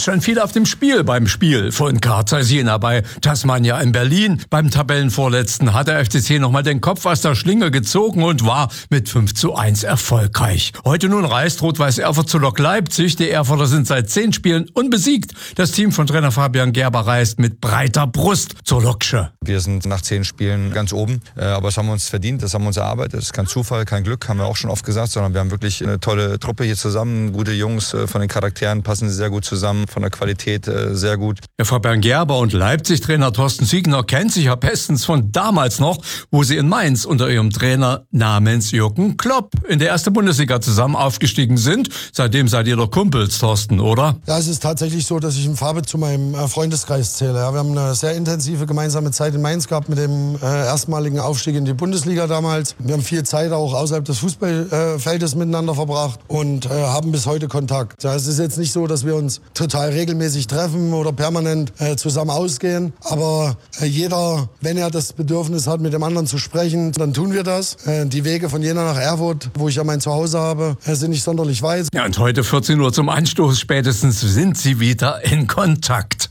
stand viel auf dem Spiel beim Spiel von Carl Jena bei Tasmania in Berlin. Beim Tabellenvorletzten hat der FCC nochmal den Kopf aus der Schlinge gezogen und war mit 5:1 erfolgreich. Heute nun reist Rot-Weiß Erfurt zu Lok Leipzig. Die Erfurter sind seit 10 Spielen unbesiegt. Das Team von Trainer Fabian Gerber reist mit breiter Brust zur Loksche. Wir sind nach 10 Spielen ganz oben, aber das haben wir uns verdient, das haben wir uns erarbeitet. Das ist kein Zufall, kein Glück, haben wir auch schon oft gesagt, sondern wir haben wirklich eine tolle Truppe hier zusammen. Gute Jungs, von den Charakteren passen sie sehr gut zusammen, von der Qualität sehr gut. Der Fabian Gerber und Leipzig-Trainer Thorsten Siegner kennt sich ja bestens von damals noch, wo sie in Mainz unter ihrem Trainer namens Jürgen Klopp in der 1. Bundesliga zusammen aufgestiegen sind. Seitdem seid ihr doch Kumpels, Thorsten, oder? Ja, es ist tatsächlich so, dass ich den Fabi zu meinem Freundeskreis zähle. Ja, wir haben eine sehr intensive gemeinsame Zeit in Mainz gehabt mit dem erstmaligen Aufstieg in die Bundesliga damals. Wir haben viel Zeit auch außerhalb des Fußballfeldes miteinander verbracht und haben bis heute Kontakt. Ja, es ist jetzt nicht so, dass wir uns total regelmäßig treffen oder permanent zusammen ausgehen, aber jeder, wenn er das Bedürfnis hat, mit dem anderen zu sprechen, dann tun wir das. Die Wege von Jena nach Erfurt, wo ich ja mein Zuhause habe, sind nicht sonderlich weit. Ja, und heute 14 Uhr zum Anstoß spätestens sind sie wieder in Kontakt.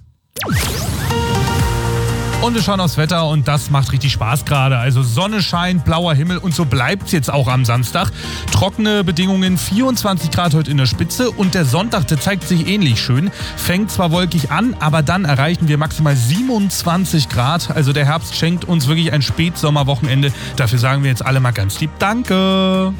Und wir schauen aufs Wetter und das macht richtig Spaß gerade. Also Sonne scheint, blauer Himmel und so bleibt's jetzt auch am Samstag. Trockene Bedingungen, 24 Grad heute in der Spitze und der Sonntag, der zeigt sich ähnlich schön. Fängt zwar wolkig an, aber dann erreichen wir maximal 27 Grad. Also der Herbst schenkt uns wirklich ein Spätsommerwochenende. Dafür sagen wir jetzt alle mal ganz lieb Danke.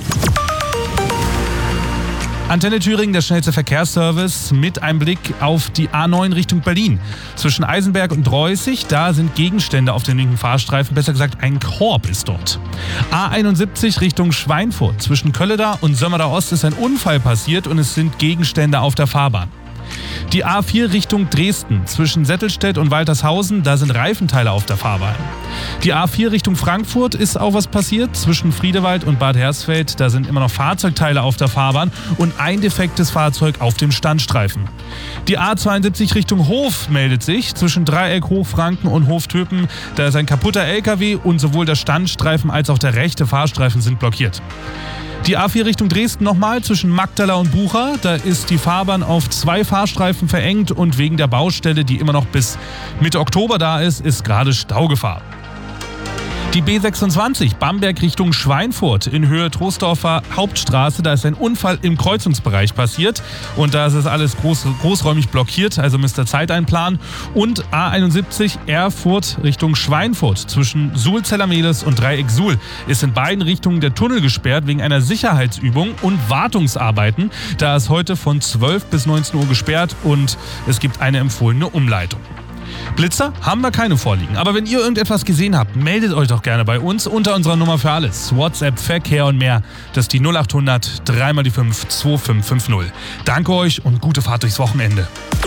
Antenne Thüringen, der schnellste Verkehrsservice mit einem Blick auf die A9 Richtung Berlin. Zwischen Eisenberg und Dreußig, da sind Gegenstände auf den linken Fahrstreifen, besser gesagt ein Korb ist dort. A71 Richtung Schweinfurt. Zwischen Kölleda und Sömmerda Ost ist ein Unfall passiert und es sind Gegenstände auf der Fahrbahn. Die A4 Richtung Dresden, zwischen Settelstedt und Waltershausen, da sind Reifenteile auf der Fahrbahn. Die A4 Richtung Frankfurt ist auch was passiert, zwischen Friedewald und Bad Hersfeld, da sind immer noch Fahrzeugteile auf der Fahrbahn und ein defektes Fahrzeug auf dem Standstreifen. Die A72 Richtung Hof meldet sich, zwischen Dreieck Hochfranken und Hoftöpen, da ist ein kaputter LKW und sowohl der Standstreifen als auch der rechte Fahrstreifen sind blockiert. Die A4 Richtung Dresden nochmal zwischen Magdala und Bucha. Da ist die Fahrbahn auf 2 Fahrstreifen verengt und wegen der Baustelle, die immer noch bis Mitte Oktober da ist gerade Staugefahr. Die B26 Bamberg Richtung Schweinfurt in Höhe Troisdorfer Hauptstraße. Da ist ein Unfall im Kreuzungsbereich passiert und da ist es alles großräumig blockiert, also müsst ihr Zeit einplanen. Und A71 Erfurt Richtung Schweinfurt zwischen Suhl-Zellermeles und Dreieck Suhl ist in beiden Richtungen der Tunnel gesperrt wegen einer Sicherheitsübung und Wartungsarbeiten. Da ist heute von 12 bis 19 Uhr gesperrt und es gibt eine empfohlene Umleitung. Blitzer haben wir keine vorliegen. Aber wenn ihr irgendetwas gesehen habt, meldet euch doch gerne bei uns unter unserer Nummer für alles. WhatsApp, Verkehr und mehr. Das ist die 0800 3 die 5 2550. Danke euch und gute Fahrt durchs Wochenende.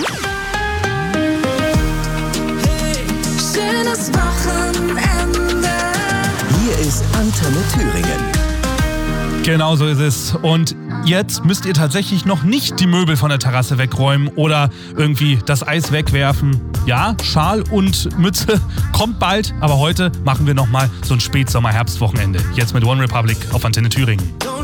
Hey, schönes Wochenende. Hier ist Antenne Thüringen. Genau so ist es. Und jetzt müsst ihr tatsächlich noch nicht die Möbel von der Terrasse wegräumen oder irgendwie das Eis wegwerfen. Ja, Schal und Mütze kommt bald, aber heute machen wir nochmal so ein Spätsommer-Herbstwochenende. Jetzt mit One Republic auf Antenne Thüringen.